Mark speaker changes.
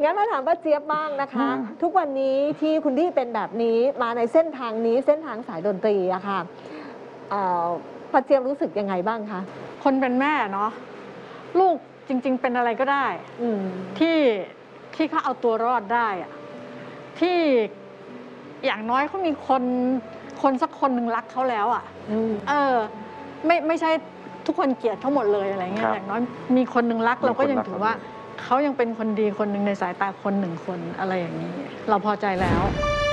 Speaker 1: งั้นมาถามป้าเจี๊ยบบ้างนะคะ ทุกวันนี้ที่คุณพี่เป็นแบบนี้มาในเส้นทางนี้เส้นทางสายดนตรีอะค่ะป้าเจี๊ยบรู้สึกยังไงบ้างคะ
Speaker 2: คนเป็นแม่เนาะลูกจริงๆเป็นอะไรก็ได้ที่เขาเอาตัวรอดได้อะที่อย่างน้อยเขามีคนสักคนหนึ่งรักเขาแล้วอะไม่ใช่ทุกคนเกลียดทั้งหมดเลยอะไรเงี้ยอย่างน้อยมีคนหนึ่งรักเราก็ยังถือว่าเขายังเป็นคนดีคนหนึ่งในสายตาคนหนึ่งคนอะไรอย่างนี้เราพอใจแล้ว